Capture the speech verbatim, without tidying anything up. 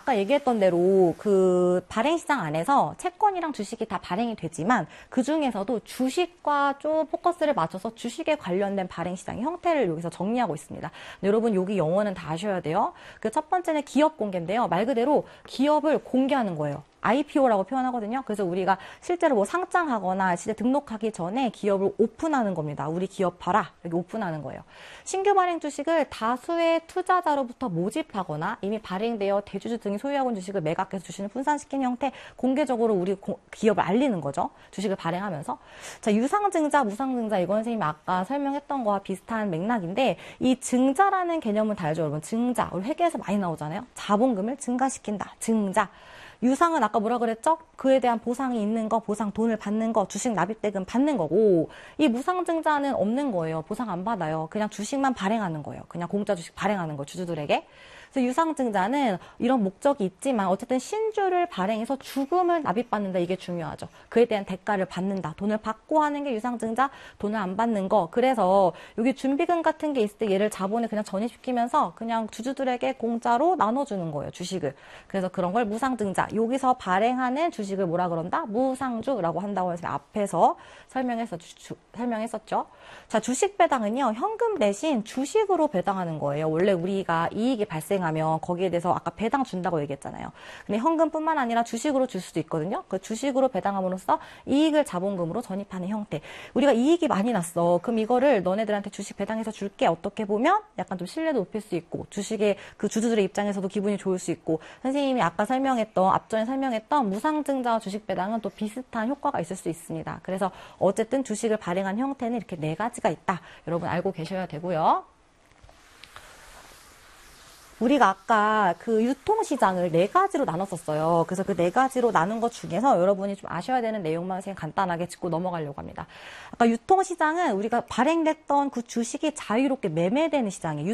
아까 얘기했던 대로 그 발행시장 안에서 채권이랑 주식이 다 발행이 되지만 그 중에서도 주식과 좀 포커스를 맞춰서 주식에 관련된 발행시장의 형태를 여기서 정리하고 있습니다. 여러분 여기 영어는 다 아셔야 돼요. 그 첫 번째는 기업 공개인데요. 말 그대로 기업을 공개하는 거예요. 아이피오라고 표현하거든요. 그래서 우리가 실제로 뭐 상장하거나 시대 등록하기 전에 기업을 오픈하는 겁니다. 우리 기업 봐라. 이렇게 오픈하는 거예요. 신규 발행 주식을 다수의 투자자로부터 모집하거나 이미 발행되어 대주주 등이 소유하고 있는 주식을 매각해서 주식을 분산시키는 형태 공개적으로 우리 고, 기업을 알리는 거죠. 주식을 발행하면서. 자, 유상증자, 무상증자 이건 선생님이 아까 설명했던 거와 비슷한 맥락인데 이 증자라는 개념은 다 알죠, 여러분. 증자. 우리 회계에서 많이 나오잖아요. 자본금을 증가시킨다. 증자. 유상은 아까 뭐라 그랬죠? 그에 대한 보상이 있는 거, 보상 돈을 받는 거, 주식 납입대금 받는 거고 이 무상증자는 없는 거예요. 보상 안 받아요. 그냥 주식만 발행하는 거예요. 그냥 공짜 주식 발행하는 거 주주들에게. 그래서 유상증자는 이런 목적이 있지만 어쨌든 신주를 발행해서 주금을 납입받는다. 이게 중요하죠. 그에 대한 대가를 받는다. 돈을 받고 하는 게 유상증자, 돈을 안 받는 거. 그래서 여기 준비금 같은 게 있을 때 얘를 자본에 그냥 전입시키면서 그냥 주주들에게 공짜로 나눠주는 거예요. 주식을. 그래서 그런 걸 무상증자. 여기서 발행하는 주식을 뭐라 그런다? 무상주라고 한다고 해서 앞에서 설명했었, 주, 설명했었죠. 자, 주식 배당은요. 현금 대신 주식으로 배당하는 거예요. 원래 우리가 이익이 발생하면 거기에 대해서 아까 배당 준다고 얘기했잖아요. 근데 현금뿐만 아니라 주식으로 줄 수도 있거든요. 그 주식으로 배당함으로써 이익을 자본금으로 전입하는 형태. 우리가 이익이 많이 났어. 그럼 이거를 너네들한테 주식 배당해서 줄게. 어떻게 보면 약간 좀 신뢰도 높일 수 있고 주식의 그 주주들의 입장에서도 기분이 좋을 수 있고 선생님이 아까 설명했던 앞전에 설명했던 무상증자와 주식 배당은 또 비슷한 효과가 있을 수 있습니다. 그래서 어쨌든 주식을 발행한 형태는 이렇게 네 가지가 있다. 여러분 알고 계셔야 되고요. 우리가 아까 그 유통시장을 네 가지로 나눴었어요. 그래서 그 네 가지로 나눈 것 중에서 여러분이 좀 아셔야 되는 내용만 그냥 간단하게 짚고 넘어가려고 합니다. 아까 유통시장은 우리가 발행됐던 그 주식이 자유롭게 매매되는 시장이에요.